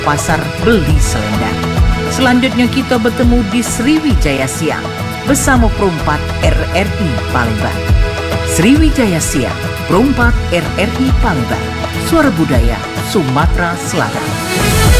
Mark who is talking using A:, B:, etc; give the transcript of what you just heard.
A: pasar beli selendang. Selanjutnya kita bertemu di Sriwijaya Siang bersama Perumpat RRI Palembang. Sriwijaya Siang, Perumpat RRI Palembang, suara budaya Sumatera Selatan.